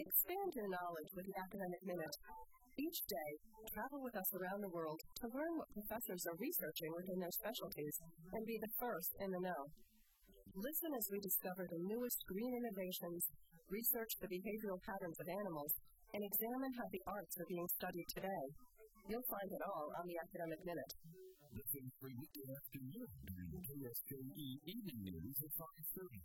Expand your knowledge with the Academic Minute. Each day, travel with us around the world to learn what professors are researching within their specialties and be the first in the know. Listen as we discover the newest green innovations, research the behavioral patterns of animals, and examine how the arts are being studied today. You'll find it all on the Academic Minute. Listen every weekday afternoon during the KSJE Evening News at 5:30.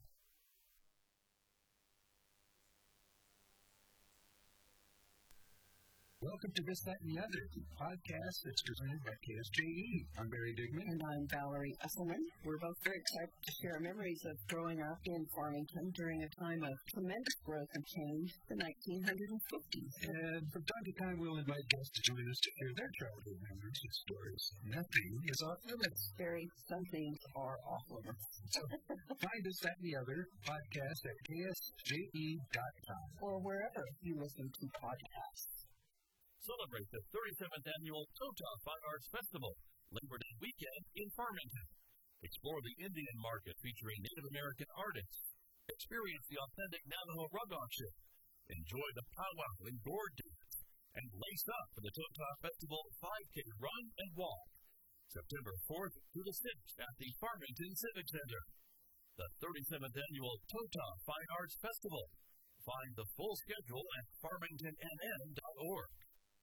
Welcome to This, That, and the Other, the podcast that's presented by KSJE. I'm Barry Digman. And I'm Valerie Esselman. We're both very excited to share memories of growing up in Farmington during a time of tremendous growth and change, the 1950s. And from time to time, we'll invite guests to join us to share their childhood memories and stories. Nothing is off limits. Barry, some things are off limits. So find This, That, and the Other podcast at ksje.com. Or wherever you listen to podcasts. Celebrate the 37th Annual Tota Fine Arts Festival, Labor Day weekend in Farmington. Explore the Indian market featuring Native American artists. Experience the authentic Navajo rug auction. Enjoy the powwow and gourd dance. And lace up for the Tota Festival 5K run and walk. September 4th through the 6th at the Farmington Civic Center. The 37th Annual Tota Fine Arts Festival. Find the full schedule at farmingtonnn.org.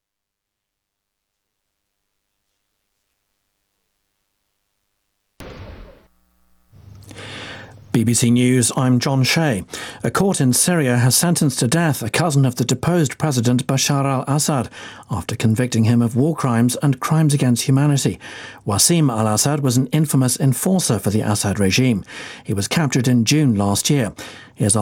BBC News, I'm John Shea. A court in Syria has sentenced to death a cousin of the deposed President Bashar al-Assad after convicting him of war crimes and crimes against humanity. Wassim al-Assad was an infamous enforcer for the Assad regime. He was captured in June last year. He has